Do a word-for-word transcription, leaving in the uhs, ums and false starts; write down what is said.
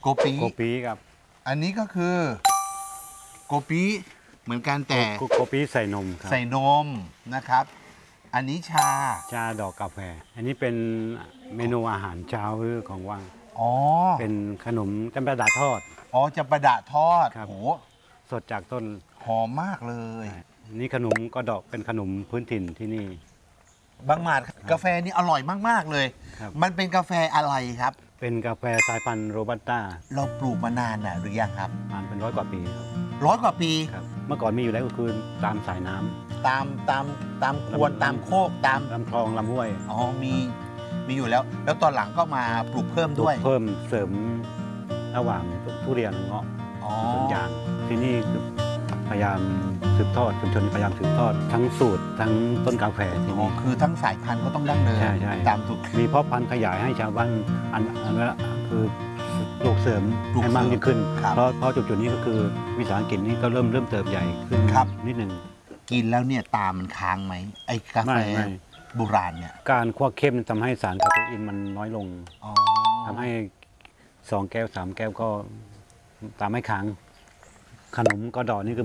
ปีโกปีครับอันนี้ก็คือโกปีเหมือนกันแต่โกปีใส่นมครับใส่นมนะครับ อันนี้ชาชาดอกกาแฟ อันนี้เป็นเมนูอาหารเช้าหรือของว่างอ๋อเป็นขนมจำปาดาทอดอ๋อจะประดะทอดครับโหสดจากต้นหอมมากเลยนี่ขนมก็ดอกเป็นขนมพื้นถิ่นที่นี่บางหมาดกาแฟนี่อร่อยมากๆเลยครับมันเป็นกาแฟอะไรครับเป็นกาแฟสายพันธุ์โรบัสต้าเราปลูกมานานน่ะหรือยังครับอ่านเป็นร้อยกว่าปีครับร้อยกว่าปีครับ เมื่อก่อนมีอยู่แล้วก็คือตามสายน้ำตามตามตามควนลำตามโคกตามลำคลองลำห้วยอ๋อมีมีอยู่แล้ว แล้วตอนหลังก็มาปลูกเพิ่มด้วยเพิ่มเสริมระหว่างทุเรียนเงาะอ๋อสวนยางที่นี่คือพยายามสืบทอดชุมชนพยายามสืบทอดทั้งสูตรทั้งต้นกาแฟที่อ๋อนี่คือทั้งสายพันธุ์ก็ต้องดั้งเดิมใช่ใช่ตามถูกมีเพาะพันธุ์ขยายให้ชาวบ้านอันอันละคือปลูกเสริมปลูกให้มากเสริมยิ่งขึ้นครับเพราะเพราะจุดจุดๆนี้ก็คือวิสาหกิจนี้ก็เริ่มเริ่มเติบใหญ่ขึ้นครับนิดหนึ่งกินแล้วเนี่ยตามันค้างไหมไอ้กาแฟไม่ไม่โบราณเนี่ยการคั่วเข้มทำให้สารคาเฟอีนมันน้อยลงอ๋อทำให้สองแก้วสามแก้วก็ตามไม่ค้าง ขนมกระดอกนี่คือ